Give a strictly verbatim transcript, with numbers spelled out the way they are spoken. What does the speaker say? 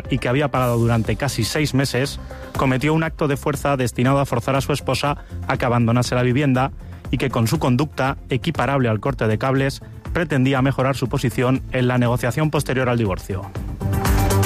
y que había pagado durante casi seis meses, cometió un acto de fuerza destinado a forzar a su esposa a que abandonase la vivienda y que con su conducta, equiparable al corte de cables, pretendía mejorar su posición en la negociación posterior al divorcio.